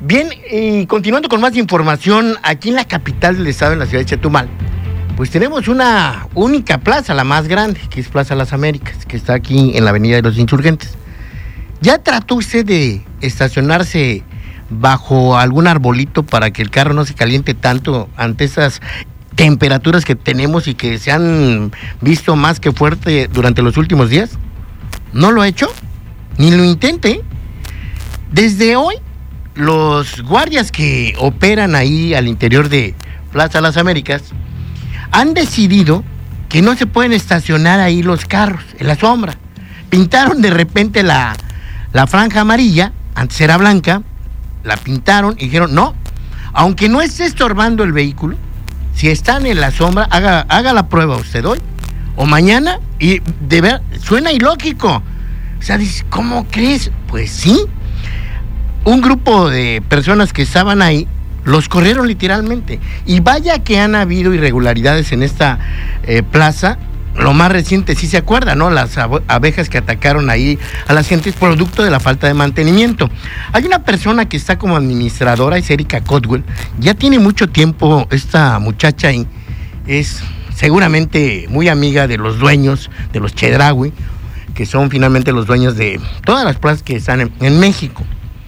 Bien, y continuando con más información, aquí en la capital del estado, en la ciudad de Chetumal, pues tenemos una única plaza, la más grande, que es Plaza Las Américas, que está aquí en la Avenida de los Insurgentes. ¿Ya trató usted de estacionarse bajo algún arbolito para que el carro no se caliente tanto ante esas temperaturas que tenemos y que se han visto más que fuerte durante los últimos días? ¿No lo ha hecho? Ni lo intente. Desde hoy, los guardias que operan ahí al interior de Plaza Las Américas han decidido que no se pueden estacionar ahí los carros en la sombra. Pintaron de repente la franja amarilla, antes era blanca, la pintaron y dijeron, no, aunque no esté estorbando el vehículo, si están en la sombra, haga la prueba usted hoy o mañana, y de ver, suena ilógico. O sea, dice, ¿cómo crees? Pues sí. Un grupo de personas que estaban ahí los corrieron literalmente. Y vaya que han habido irregularidades en esta plaza. Lo más reciente, sí se acuerda, ¿no? Las abejas que atacaron ahí a las gentes producto de la falta de mantenimiento. Hay una persona que está como administradora, es Erika Codwell. Ya tiene mucho tiempo esta muchacha ahí. Es seguramente muy amiga de los dueños, de los Chedraui, que son finalmente los dueños de todas las plazas que están en México.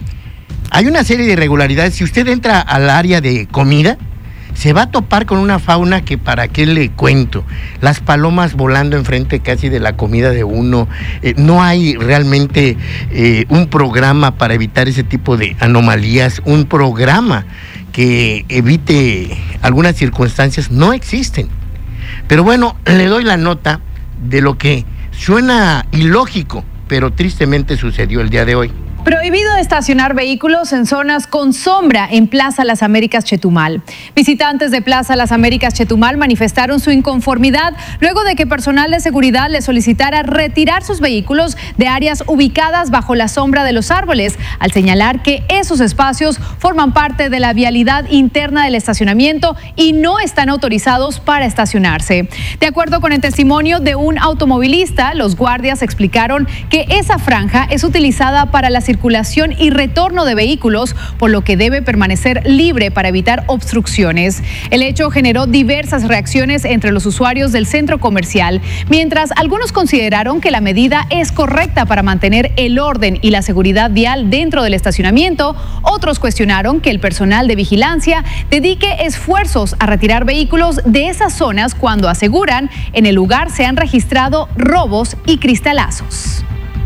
Hay una serie de irregularidades. Si usted entra al área de comida, se va a topar con una fauna que para qué le cuento. Las palomas volando enfrente casi de la comida de uno. No hay realmente un programa para evitar ese tipo de anomalías. Un programa que evite algunas circunstancias no existen. Pero bueno, le doy la nota de lo que suena ilógico, pero tristemente sucedió el día de hoy. Prohibido estacionar vehículos en zonas con sombra en Plaza Las Américas Chetumal. Visitantes de Plaza Las Américas Chetumal manifestaron su inconformidad luego de que personal de seguridad les solicitara retirar sus vehículos de áreas ubicadas bajo la sombra de los árboles, al señalar que esos espacios forman parte de la vialidad interna del estacionamiento y no están autorizados para estacionarse. De acuerdo con el testimonio de un automovilista, los guardias explicaron que esa franja es utilizada para la circulación y retorno de vehículos, por lo que debe permanecer libre para evitar obstrucciones. El hecho generó diversas reacciones entre los usuarios del centro comercial, mientras algunos consideraron que la medida es correcta para mantener el orden y la seguridad vial dentro del estacionamiento. Otros cuestionaron que el personal de vigilancia dedique esfuerzos a retirar vehículos de esas zonas cuando aseguran en el lugar se han registrado robos y cristalazos.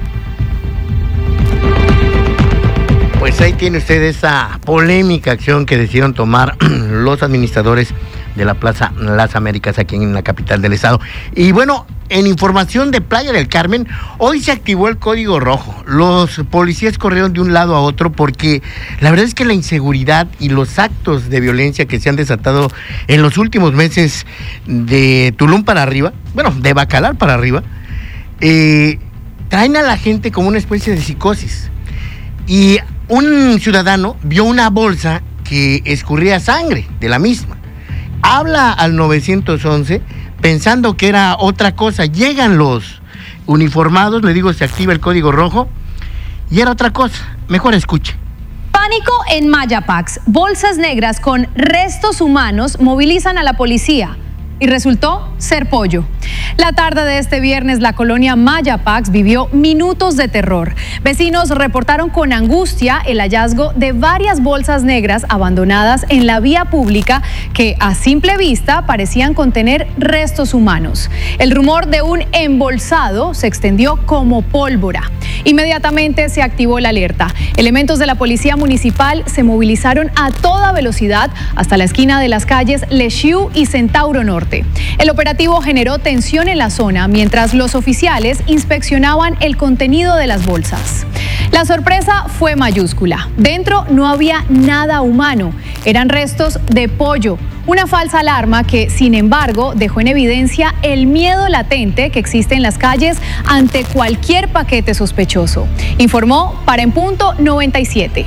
Pues ahí tiene usted esa polémica acción que decidieron tomar los administradores de la Plaza Las Américas aquí en la capital del estado. Y bueno, en información de Playa del Carmen, hoy se activó el código rojo. Los policías corrieron de un lado a otro porque la verdad es que la inseguridad y los actos de violencia que se han desatado en los últimos meses de Tulum para arriba, bueno, de Bacalar para arriba, traen a la gente como una especie de psicosis. Y un ciudadano vio una bolsa que escurría sangre de la misma. Habla al 911 pensando que era otra cosa. Llegan los uniformados, le digo, se activa el código rojo y era otra cosa. Mejor escuche. Pánico en Mayapax. Bolsas negras con restos humanos movilizan a la policía. Y resultó ser pollo. La tarde de este viernes, la colonia Mayapax vivió minutos de terror. Vecinos reportaron con angustia el hallazgo de varias bolsas negras abandonadas en la vía pública que a simple vista parecían contener restos humanos. El rumor de un embolsado se extendió como pólvora. Inmediatamente se activó la alerta. Elementos de la policía municipal se movilizaron a toda velocidad hasta la esquina de las calles Lexiu y Centauro Norte. El operativo generó tensión en la zona mientras los oficiales inspeccionaban el contenido de las bolsas. La sorpresa fue mayúscula. Dentro no había nada humano, eran restos de pollo. Una falsa alarma que, sin embargo, dejó en evidencia el miedo latente que existe en las calles ante cualquier paquete sospechoso. Informó para En Punto 97.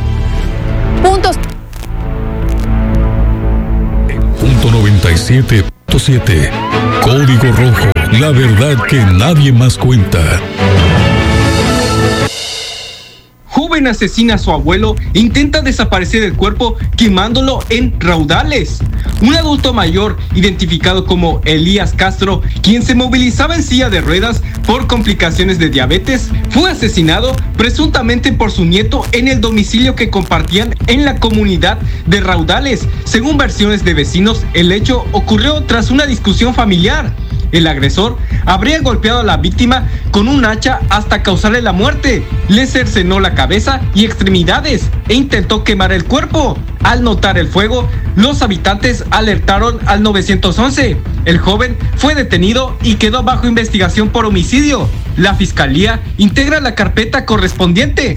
Punto 97.7. Código Rojo. La verdad que nadie más cuenta. Joven asesina a su abuelo e intenta desaparecer el cuerpo quemándolo en Raudales. Un adulto mayor, identificado como Elías Castro, quien se movilizaba en silla de ruedas por complicaciones de diabetes, fue asesinado presuntamente por su nieto en el domicilio que compartían en la comunidad de Raudales. Según versiones de vecinos, el hecho ocurrió tras una discusión familiar. El agresor habría golpeado a la víctima con un hacha hasta causarle la muerte. Le cercenó la cabeza y extremidades e intentó quemar el cuerpo. Al notar el fuego, los habitantes alertaron al 911. El joven fue detenido y quedó bajo investigación por homicidio. La fiscalía integra la carpeta correspondiente.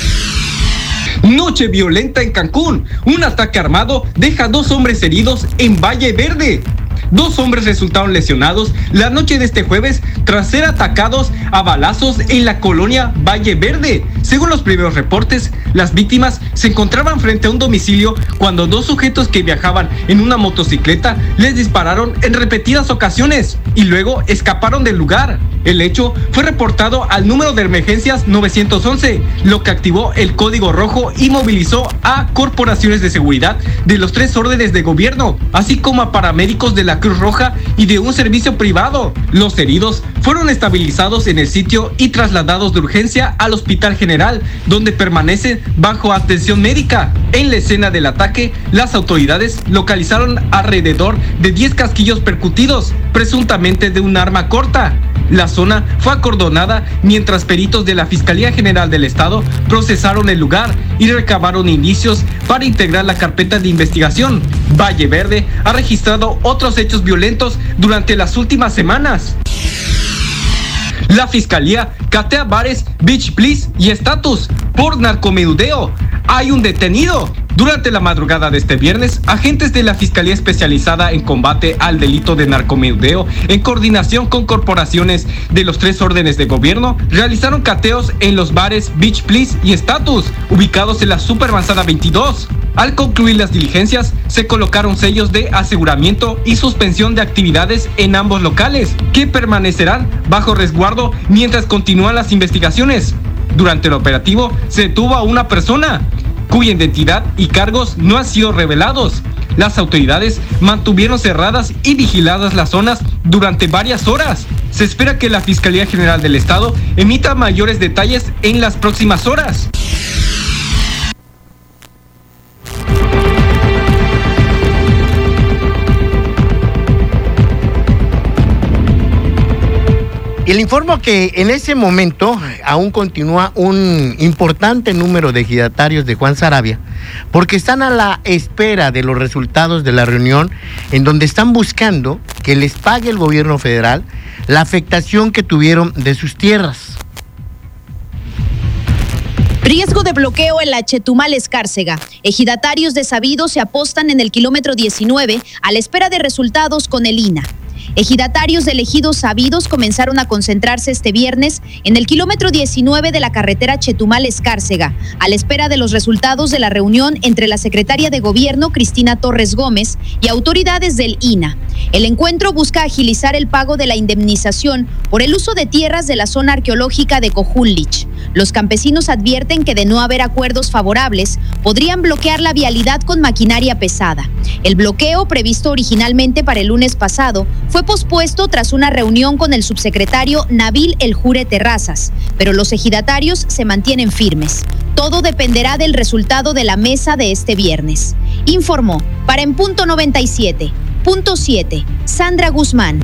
Noche violenta en Cancún. Un ataque armado deja 2 hombres heridos en Valle Verde. 2 hombres resultaron lesionados la noche de este jueves tras ser atacados a balazos en la colonia Valle Verde. Según los primeros reportes, las víctimas se encontraban frente a un domicilio cuando 2 sujetos que viajaban en una motocicleta les dispararon en repetidas ocasiones y luego escaparon del lugar. El hecho fue reportado al número de emergencias 911, lo que activó el código rojo y movilizó a corporaciones de seguridad de los 3 órdenes de gobierno, así como a paramédicos de la Cruz Roja y de un servicio privado. Los heridos fueron estabilizados en el sitio y trasladados de urgencia al Hospital General, donde permanecen bajo atención médica. En la escena del ataque, las autoridades localizaron alrededor de 10 casquillos percutidos, presuntamente de un arma corta. La zona fue acordonada mientras peritos de la Fiscalía General del Estado procesaron el lugar y recabaron indicios para integrar la carpeta de investigación. Valle Verde ha registrado otros hechos violentos durante las últimas semanas. La Fiscalía catea bares Beach Please y Status por narcomenudeo. Hay un detenido. Durante la madrugada de este viernes, agentes de la Fiscalía Especializada en Combate al Delito de Narcomenudeo, en coordinación con corporaciones de los 3 órdenes de gobierno, realizaron cateos en los bares Beach Please y Status, ubicados en la Supermanzana 22. Al concluir las diligencias, se colocaron sellos de aseguramiento y suspensión de actividades en ambos locales, que permanecerán bajo resguardo mientras continúan las investigaciones. Durante el operativo, se detuvo a una persona cuya identidad y cargos no han sido revelados. Las autoridades mantuvieron cerradas y vigiladas las zonas durante varias horas. Se espera que la Fiscalía General del Estado emita mayores detalles en las próximas horas. Y le informo que en ese momento aún continúa un importante número de ejidatarios de Juan Saravia, porque están a la espera de los resultados de la reunión en donde están buscando que les pague el gobierno federal la afectación que tuvieron de sus tierras. Riesgo de bloqueo en la Chetumal Escárcega. Ejidatarios desabidos se apostan en el kilómetro 19 a la espera de resultados con el INAH. Ejidatarios de ejidos sabidos comenzaron a concentrarse este viernes en el kilómetro 19 de la carretera Chetumal-Escárcega, a la espera de los resultados de la reunión entre la secretaria de Gobierno, Cristina Torres Gómez, y autoridades del INAH. El encuentro busca agilizar el pago de la indemnización por el uso de tierras de la zona arqueológica de Cojulich. Los campesinos advierten que de no haber acuerdos favorables, podrían bloquear la vialidad con maquinaria pesada. El bloqueo, previsto originalmente para el lunes pasado, fue pospuesto tras una reunión con el subsecretario Nabil El Jure Terrazas, pero los ejidatarios se mantienen firmes. Todo dependerá del resultado de la mesa de este viernes. Informó para En Punto 97.7 Sandra Guzmán.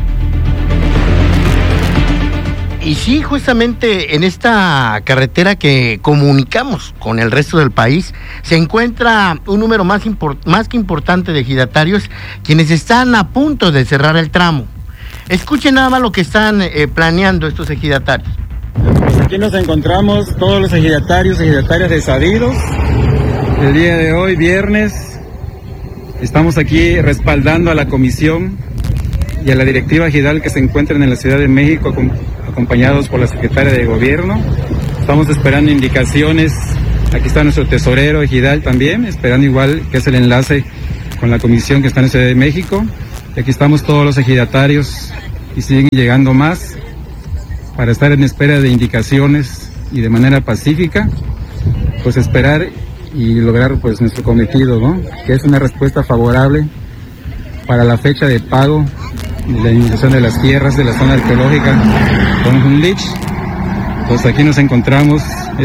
Y sí, justamente en esta carretera que comunicamos con el resto del país, se encuentra un número más que importante de ejidatarios quienes están a punto de cerrar el tramo. Escuchen nada más lo que están planeando estos ejidatarios. Pues aquí nos encontramos todos los ejidatarios y ejidatarias desabidos. El día de hoy, viernes, estamos aquí respaldando a la comisión y a la directiva ejidal que se encuentran en la Ciudad de México, acompañados por la secretaria de Gobierno. Estamos esperando indicaciones. Aquí está nuestro tesorero ejidal también, esperando igual que es el enlace con la comisión que está en la Ciudad de México. Y aquí estamos todos los ejidatarios y siguen llegando más para estar en espera de indicaciones y de manera pacífica pues esperar y lograr pues nuestro cometido, ¿no? Que es una respuesta favorable para la fecha de pago de la indemnización de las tierras de la zona arqueológica con Junlich. Pues aquí nos encontramos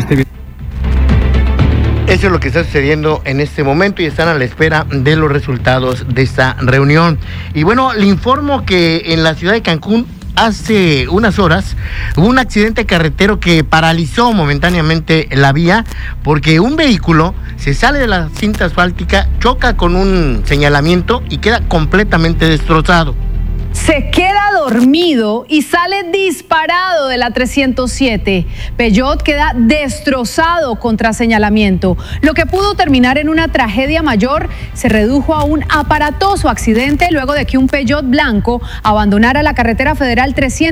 Eso es lo que está sucediendo en este momento y están a la espera de los resultados de esta reunión. Y bueno, le informo que en la ciudad de Cancún hace unas horas hubo un accidente carretero que paralizó momentáneamente la vía porque un vehículo se sale de la cinta asfáltica, choca con un señalamiento y queda completamente destrozado. Se queda dormido y sale disparado de la 307. Peugeot queda destrozado contra señalamiento. Lo que pudo terminar en una tragedia mayor se redujo a un aparatoso accidente luego de que un Peugeot blanco abandonara la carretera federal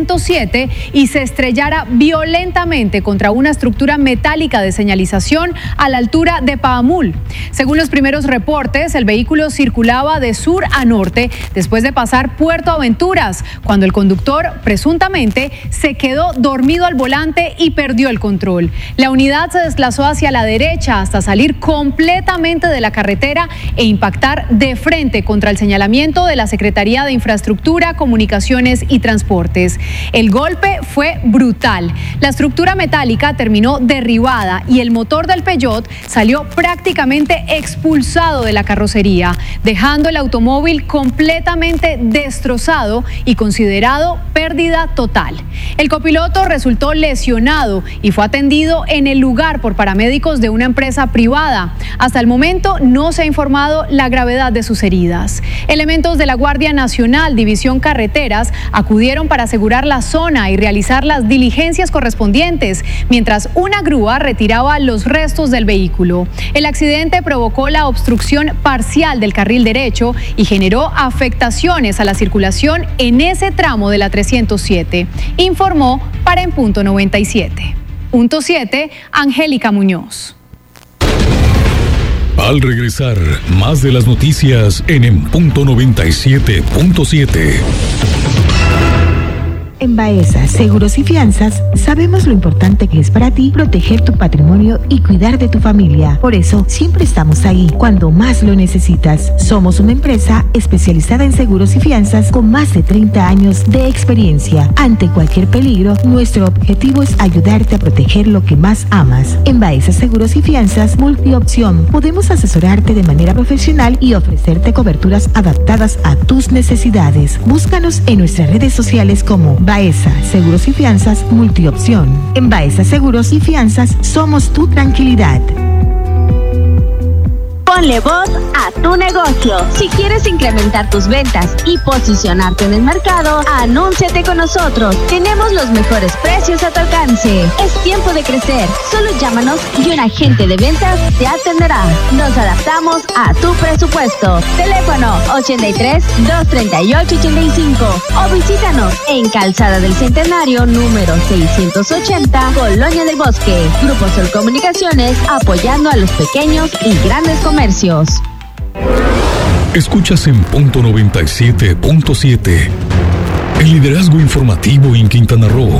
307 y se estrellara violentamente contra una estructura metálica de señalización a la altura de Paamul. Según los primeros reportes, el vehículo circulaba de sur a norte después de pasar Puerto Aventura, cuando el conductor presuntamente se quedó dormido al volante y perdió el control. La unidad se desplazó hacia la derecha hasta salir completamente de la carretera e impactar de frente contra el señalamiento de la Secretaría de Infraestructura, Comunicaciones y Transportes. El golpe fue brutal. La estructura metálica terminó derribada y el motor del Peugeot salió prácticamente expulsado de la carrocería, dejando el automóvil completamente destrozado y considerado pérdida total. El copiloto resultó lesionado y fue atendido en el lugar por paramédicos de una empresa privada. Hasta el momento no se ha informado la gravedad de sus heridas. Elementos de la Guardia Nacional, División Carreteras, acudieron para asegurar la zona y realizar las diligencias correspondientes, mientras una grúa retiraba los restos del vehículo. El accidente provocó la obstrucción parcial del carril derecho y generó afectaciones a la circulación en ese tramo de la 307, informó para En Punto 97. Punto 7, Angélica Muñoz. Al regresar, más de las noticias en Punto 97.7. En Baeza Seguros y Fianzas sabemos lo importante que es para ti proteger tu patrimonio y cuidar de tu familia. Por eso siempre estamos ahí cuando más lo necesitas. Somos una empresa especializada en seguros y fianzas con más de 30 años de experiencia. Ante cualquier peligro, nuestro objetivo es ayudarte a proteger lo que más amas. En Baeza Seguros y Fianzas Multiopción podemos asesorarte de manera profesional y ofrecerte coberturas adaptadas a tus necesidades. Búscanos en nuestras redes sociales como Baeza Seguros y Fianzas Multiopción. En Baeza Seguros y Fianzas somos tu tranquilidad. Ponle voz a tu negocio. Si quieres incrementar tus ventas y posicionarte en el mercado, anúnciate con nosotros. Tenemos los mejores precios a tu alcance. Es tiempo de crecer. Solo llámanos y un agente de ventas te atenderá. Nos adaptamos a tu presupuesto. Teléfono 83-238-85 o visítanos en Calzada del Centenario número 680, Colonia del Bosque. Grupo Sol Comunicaciones, apoyando a los pequeños y grandes comercios. Escuchas en Punto 97.7. El liderazgo informativo en Quintana Roo.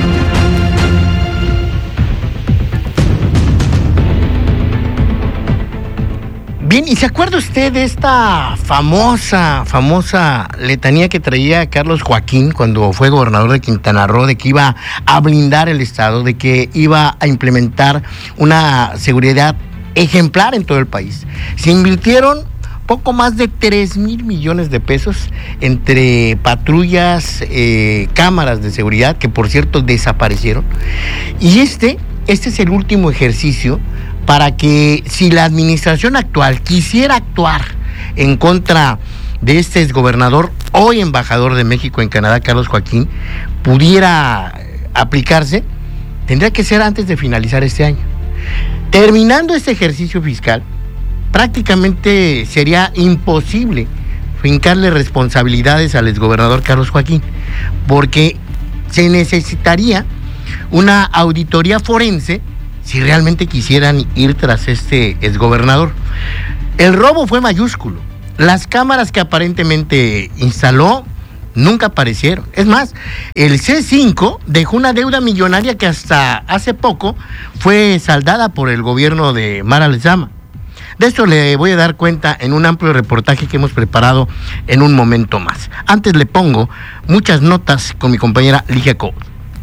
Bien, ¿y se acuerda usted de esta famosa letanía que traía Carlos Joaquín cuando fue gobernador de Quintana Roo, de que iba a blindar el estado, de que iba a implementar una seguridad ejemplar en todo el país? Se invirtieron poco más de 3,000 millones de pesos entre patrullas, cámaras de seguridad, que por cierto desaparecieron. Y este es el último ejercicio para que, si la administración actual quisiera actuar en contra de este exgobernador, hoy embajador de México en Canadá, Carlos Joaquín, pudiera aplicarse, tendría que ser antes de finalizar este año. Terminando este ejercicio fiscal, prácticamente sería imposible fincarle responsabilidades al exgobernador Carlos Joaquín, porque se necesitaría una auditoría forense si realmente quisieran ir tras este exgobernador. El robo fue mayúsculo. Las cámaras que aparentemente instaló nunca aparecieron. Es más, el C5 dejó una deuda millonaria que hasta hace poco fue saldada por el gobierno de Mara Lezama. De esto le voy a dar cuenta en un amplio reportaje que hemos preparado en un momento más. Antes le pongo muchas notas con mi compañera Ligia Cobos.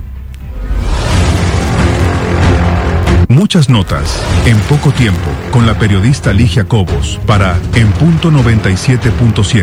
Muchas notas en poco tiempo con la periodista Ligia Cobos para En Punto 97.7.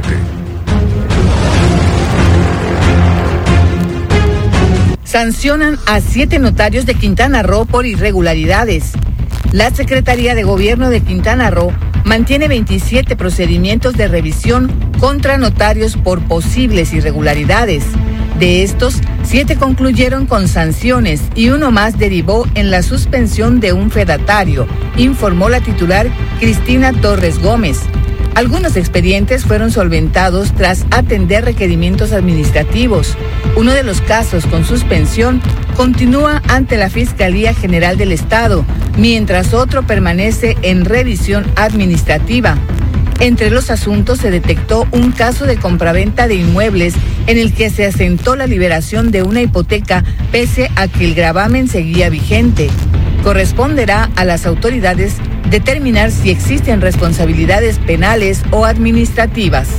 Sancionan a 7 notarios de Quintana Roo por irregularidades. La Secretaría de Gobierno de Quintana Roo mantiene 27 procedimientos de revisión contra notarios por posibles irregularidades. De estos, 7 concluyeron con sanciones y uno más derivó en la suspensión de un fedatario, informó la titular Cristina Torres Gómez. Algunos expedientes fueron solventados tras atender requerimientos administrativos. Uno de los casos con suspensión continúa ante la Fiscalía General del Estado, mientras otro permanece en revisión administrativa. Entre los asuntos se detectó un caso de compraventa de inmuebles en el que se asentó la liberación de una hipoteca pese a que el gravamen seguía vigente. Corresponderá a las autoridades determinar si existen responsabilidades penales o administrativas.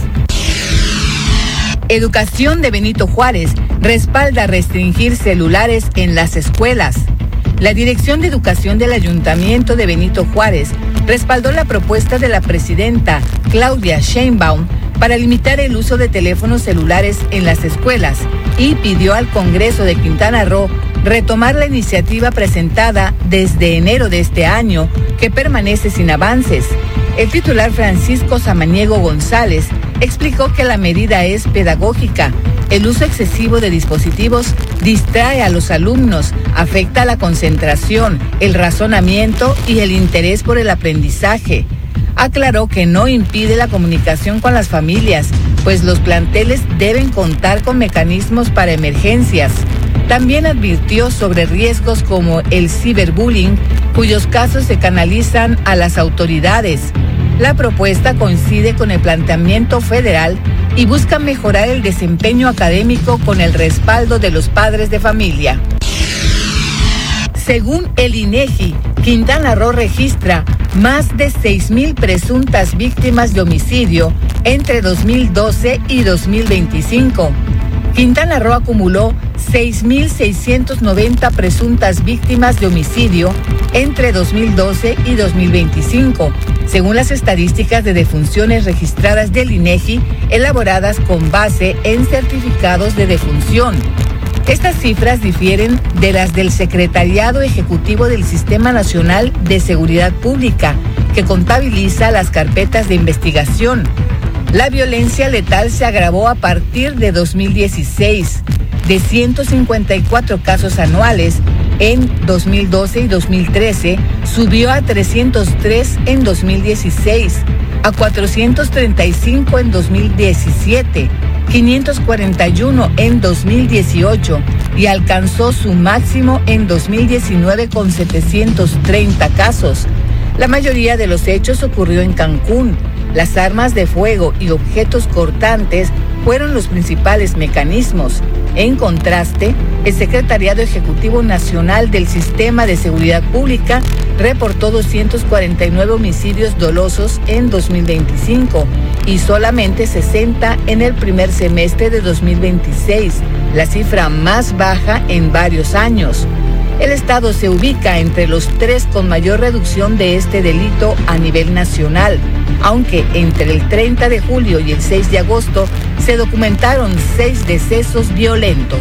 Educación de Benito Juárez respalda restringir celulares en las escuelas. La Dirección de Educación del Ayuntamiento de Benito Juárez respaldó la propuesta de la presidenta Claudia Sheinbaum para limitar el uso de teléfonos celulares en las escuelas y pidió al Congreso de Quintana Roo retomar la iniciativa presentada desde enero de este año, que permanece sin avances. El titular Francisco Samaniego González explicó que la medida es pedagógica. El uso excesivo de dispositivos distrae a los alumnos, afecta la concentración, el razonamiento y el interés por el aprendizaje. Aclaró que no impide la comunicación con las familias, pues los planteles deben contar con mecanismos para emergencias. También advirtió sobre riesgos como el ciberbullying, cuyos casos se canalizan a las autoridades. La propuesta coincide con el planteamiento federal y busca mejorar el desempeño académico con el respaldo de los padres de familia. Según el INEGI, Quintana Roo registra más de 6,000 presuntas víctimas de homicidio entre 2012 y 2025. Quintana Roo acumuló 6,690 presuntas víctimas de homicidio entre 2012 y 2025, según las estadísticas de defunciones registradas del INEGI, elaboradas con base en certificados de defunción. Estas cifras difieren de las del Secretariado Ejecutivo del Sistema Nacional de Seguridad Pública, que contabiliza las carpetas de investigación. La violencia letal se agravó a partir de 2016, de 154 casos anuales en 2012 y 2013, subió a 303 en 2016, a 435 en 2017, 541 en 2018 y alcanzó su máximo en 2019 con 730 casos. La mayoría de los hechos ocurrió en Cancún. Las armas de fuego y objetos cortantes fueron los principales mecanismos. En contraste, el Secretariado Ejecutivo Nacional del Sistema de Seguridad Pública reportó 249 homicidios dolosos en 2025 y solamente 60 en el primer semestre de 2026, la cifra más baja en varios años. El estado se ubica entre los 3 con mayor reducción de este delito a nivel nacional, aunque entre el 30 de julio y el 6 de agosto se documentaron 6 decesos violentos.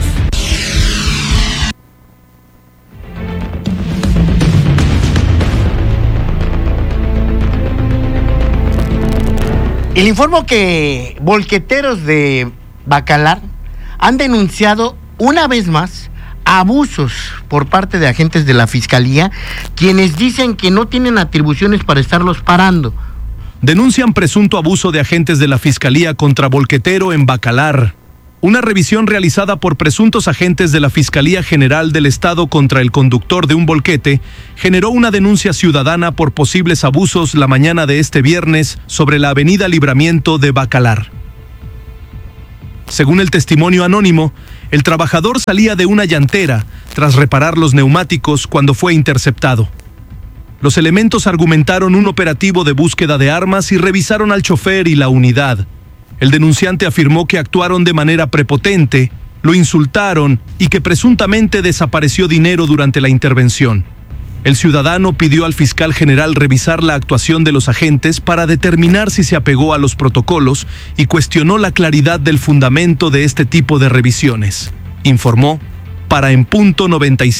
Y le informo que volqueteros de Bacalar han denunciado una vez más abusos por parte de agentes de la Fiscalía, quienes dicen que no tienen atribuciones para estarlos parando. Denuncian presunto abuso de agentes de la Fiscalía contra volquetero en Bacalar. Una revisión realizada por presuntos agentes de la Fiscalía General del Estado contra el conductor de un volquete generó una denuncia ciudadana por posibles abusos la mañana de este viernes sobre la avenida Libramiento de Bacalar. Según el testimonio anónimo, el trabajador salía de una llantera tras reparar los neumáticos cuando fue interceptado. Los elementos argumentaron un operativo de búsqueda de armas y revisaron al chofer y la unidad. El denunciante afirmó que actuaron de manera prepotente, lo insultaron y que presuntamente desapareció dinero durante la intervención. El ciudadano pidió al fiscal general revisar la actuación de los agentes para determinar si se apegó a los protocolos y cuestionó la claridad del fundamento de este tipo de revisiones. Informó para En Punto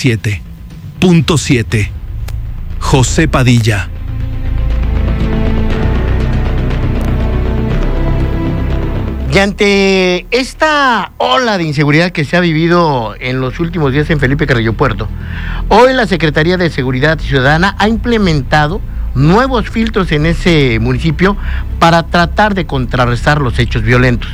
97.7 José Padilla. Y ante esta ola de inseguridad que se ha vivido en los últimos días en Felipe Carrillo Puerto, hoy la Secretaría de Seguridad Ciudadana ha implementado nuevos filtros en ese municipio para tratar de contrarrestar los hechos violentos.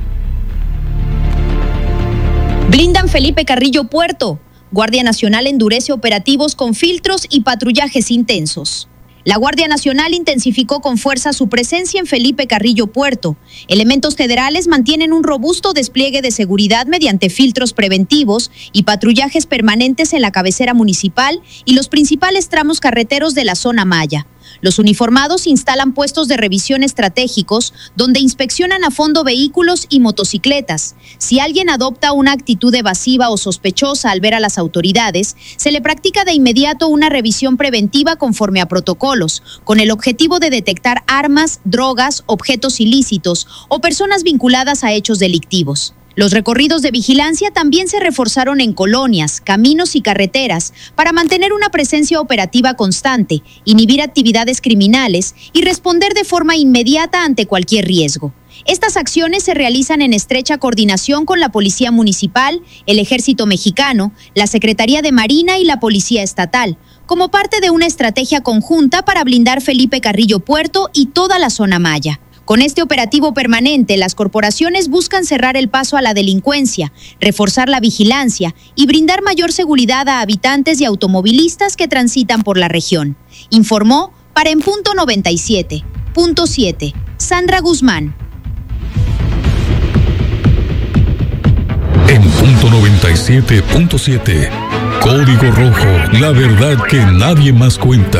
Blindan Felipe Carrillo Puerto. Guardia Nacional endurece operativos con filtros y patrullajes intensos. La Guardia Nacional intensificó con fuerza su presencia en Felipe Carrillo Puerto. Elementos federales mantienen un robusto despliegue de seguridad mediante filtros preventivos y patrullajes permanentes en la cabecera municipal y los principales tramos carreteros de la zona Maya. Los uniformados instalan puestos de revisión estratégicos donde inspeccionan a fondo vehículos y motocicletas. Si alguien adopta una actitud evasiva o sospechosa al ver a las autoridades, se le practica de inmediato una revisión preventiva conforme a protocolos, con el objetivo de detectar armas, drogas, objetos ilícitos o personas vinculadas a hechos delictivos. Los recorridos de vigilancia también se reforzaron en colonias, caminos y carreteras para mantener una presencia operativa constante, inhibir actividades criminales y responder de forma inmediata ante cualquier riesgo. Estas acciones se realizan en estrecha coordinación con la Policía Municipal, el Ejército Mexicano, la Secretaría de Marina y la Policía Estatal, como parte de una estrategia conjunta para blindar Felipe Carrillo Puerto y toda la zona Maya. Con este operativo permanente, las corporaciones buscan cerrar el paso a la delincuencia, reforzar la vigilancia y brindar mayor seguridad a habitantes y automovilistas que transitan por la región. Informó para En Punto 97.7 Sandra Guzmán. En Punto 97.7 Código Rojo, la verdad que nadie más cuenta.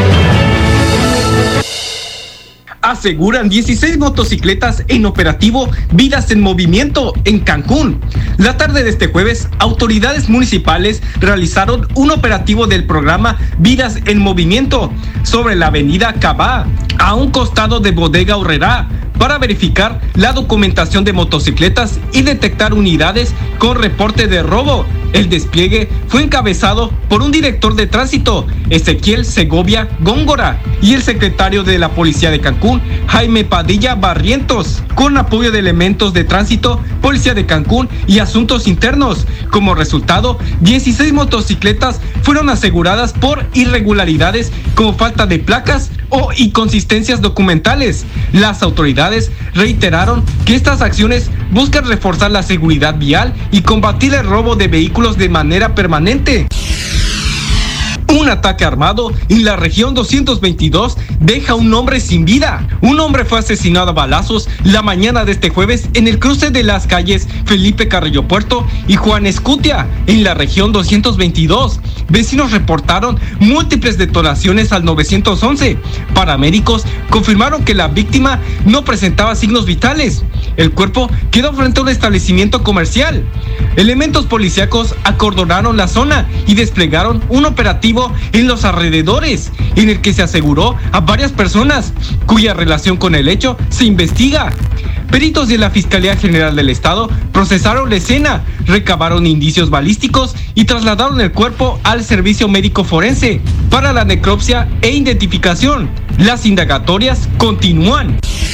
Aseguran 16 motocicletas en operativo Vidas en Movimiento en Cancún. La tarde de este jueves, autoridades municipales realizaron un operativo del programa Vidas en Movimiento sobre la avenida Cabá, a un costado de Bodega Aurrerá, para verificar la documentación de motocicletas y detectar unidades con reporte de robo. El despliegue fue encabezado por un director de tránsito, Ezequiel Segovia Góngora, y el secretario de la Policía de Cancún, Jaime Padilla Barrientos, con apoyo de elementos de tránsito, Policía de Cancún y Asuntos Internos. Como resultado, 16 motocicletas fueron aseguradas por irregularidades como falta de placas o inconsistencias documentales. Las autoridades reiteraron que estas acciones buscan reforzar la seguridad vial y combatir el robo de vehículos de manera permanente. Un ataque armado en la región 222 deja a un hombre sin vida. Un hombre fue asesinado a balazos la mañana de este jueves en el cruce de las calles Felipe Carrillo Puerto y Juan Escutia, en la región 222. Vecinos reportaron múltiples detonaciones al 911. Paramédicos confirmaron que la víctima no presentaba signos vitales. El cuerpo quedó frente a un establecimiento comercial. Elementos policíacos acordonaron la zona y desplegaron un operativo en los alrededores, en el que se aseguró a varias personas cuya relación con el hecho se investiga. Peritos de la Fiscalía General del Estado procesaron la escena, recabaron indicios balísticos y trasladaron el cuerpo al servicio médico forense para la necropsia e identificación. Las indagatorias continúan.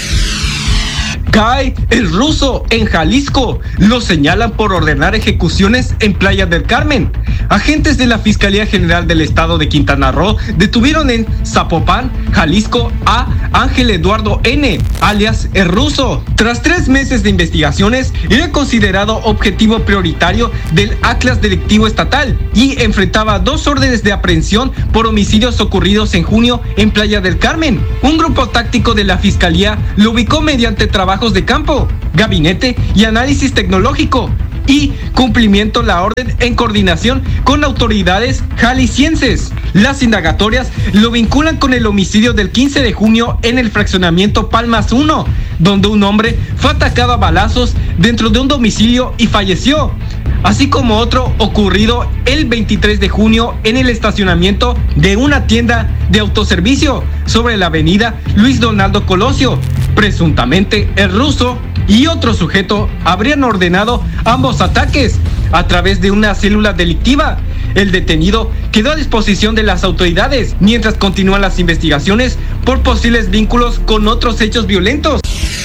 Cae el ruso en Jalisco. Lo señalan por ordenar ejecuciones en Playa del Carmen. Agentes de la Fiscalía General del Estado de Quintana Roo detuvieron en Zapopan, Jalisco, a Ángel Eduardo N., alias El Ruso. Tras 3 meses de investigaciones, era considerado objetivo prioritario del Atlas Delictivo Estatal y enfrentaba 2 órdenes de aprehensión por homicidios ocurridos en junio en Playa del Carmen. Un grupo táctico de la Fiscalía lo ubicó mediante trabajo trabajos de campo, gabinete y análisis tecnológico, y cumplimiento la orden en coordinación con autoridades jaliscienses. Las indagatorias lo vinculan con el homicidio del 15 de junio en el fraccionamiento Palmas 1, donde un hombre fue atacado a balazos dentro de un domicilio y falleció, así como otro ocurrido el 23 de junio en el estacionamiento de una tienda de autoservicio sobre la avenida Luis Donaldo Colosio. Presuntamente el ruso y otro sujeto habrían ordenado ambos ataques a través de una célula delictiva. El detenido quedó a disposición de las autoridades mientras continúan las investigaciones por posibles vínculos con otros hechos violentos.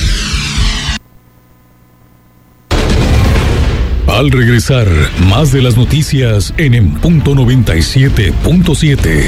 Al regresar, más de las noticias en punto 97.7.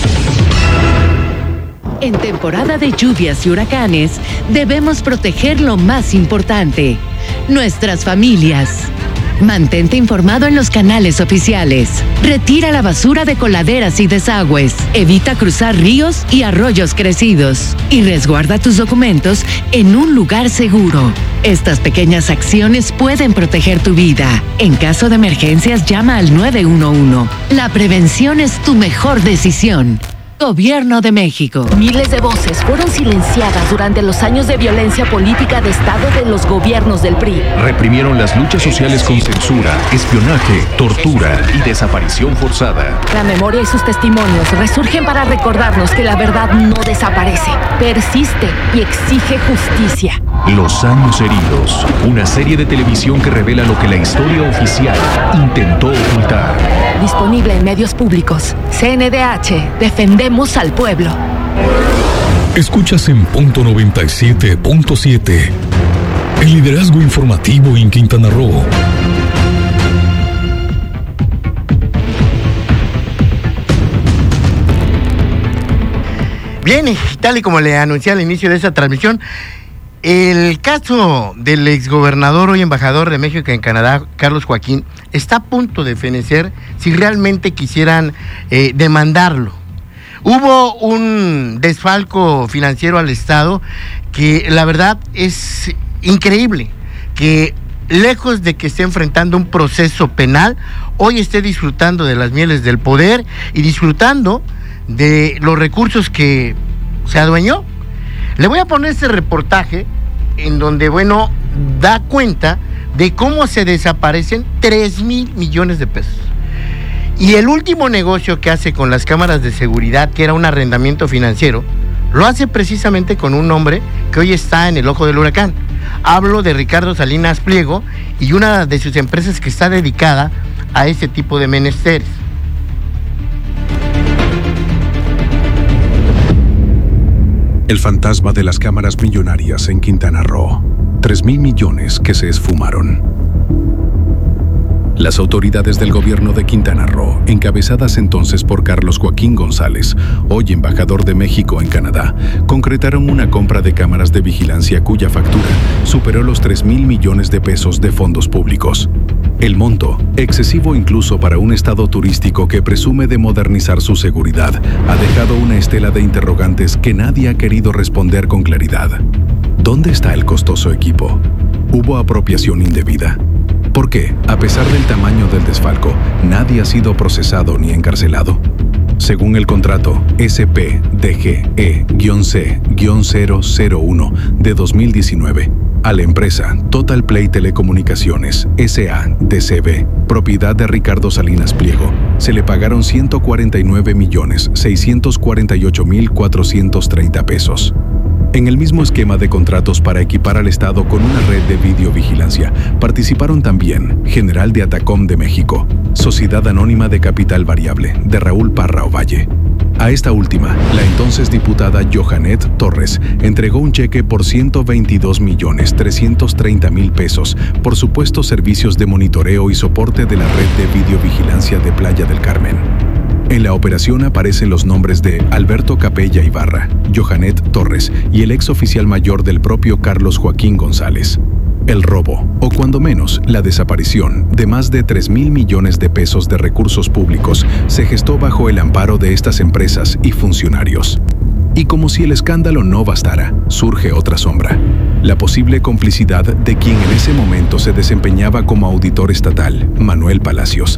En temporada de lluvias y huracanes, debemos proteger lo más importante, nuestras familias. Mantente informado en los canales oficiales. Retira la basura de coladeras y desagües. Evita cruzar ríos y arroyos crecidos. Y resguarda tus documentos en un lugar seguro. Estas pequeñas acciones pueden proteger tu vida. En caso de emergencias, llama al 911. La prevención es tu mejor decisión. Gobierno de México. Miles de voces fueron silenciadas durante los años de violencia política de Estado de los gobiernos del PRI. Reprimieron las luchas sociales con censura, espionaje, tortura y desaparición forzada. La memoria y sus testimonios resurgen para recordarnos que la verdad no desaparece, persiste y exige justicia. Los años heridos. Una serie de televisión que revela lo que la historia oficial intentó ocultar. Disponible en medios públicos. CNDH. Defendemos al pueblo. Escuchas en punto 97.7. El liderazgo informativo en Quintana Roo. Bien, y tal y como le anuncié al inicio de esta transmisión, el caso del exgobernador, hoy embajador de México en Canadá, Carlos Joaquín, está a punto de fenecer si realmente quisieran demandarlo. Hubo un desfalco financiero al Estado que la verdad es increíble, que lejos de que esté enfrentando un proceso penal, hoy esté disfrutando de las mieles del poder y disfrutando de los recursos que se adueñó. Le voy a poner este reportaje en donde, bueno, da cuenta de cómo se desaparecen 3,000 millones de pesos. Y el último negocio que hace con las cámaras de seguridad, que era un arrendamiento financiero, lo hace precisamente con un hombre que hoy está en el ojo del huracán. Hablo de Ricardo Salinas Pliego y una de sus empresas que está dedicada a este tipo de menesteres. El fantasma de las cámaras millonarias en Quintana Roo. 3,000 millones que se esfumaron. Las autoridades del gobierno de Quintana Roo, encabezadas entonces por Carlos Joaquín González, hoy embajador de México en Canadá, concretaron una compra de cámaras de vigilancia cuya factura superó los 3,000 millones de pesos de fondos públicos. El monto, excesivo incluso para un estado turístico que presume de modernizar su seguridad, ha dejado una estela de interrogantes que nadie ha querido responder con claridad. ¿Dónde está el costoso equipo? ¿Hubo apropiación indebida? ¿Por qué, a pesar del tamaño del desfalco, nadie ha sido procesado ni encarcelado? Según el contrato SPDGE-C-001 de 2019, a la empresa Total Play Telecomunicaciones S.A.D.C.B., propiedad de Ricardo Salinas Pliego, se le pagaron 149,648,430 pesos. En el mismo esquema de contratos para equipar al Estado con una red de videovigilancia, participaron también General de Atacom de México, Sociedad Anónima de Capital Variable, de Raúl Parra Ovalle. A esta última, la entonces diputada Johanet Torres entregó un cheque por 122,330,000 pesos por supuestos servicios de monitoreo y soporte de la red de videovigilancia de Playa del Carmen. En la operación aparecen los nombres de Alberto Capella Ibarra, Johanet Torres y el ex oficial mayor del propio Carlos Joaquín González. El robo, o cuando menos la desaparición, de más de 3,000 millones de pesos de recursos públicos se gestó bajo el amparo de estas empresas y funcionarios. Y como si el escándalo no bastara, surge otra sombra. la posible complicidad de quien en ese momento se desempeñaba como auditor estatal, Manuel Palacios,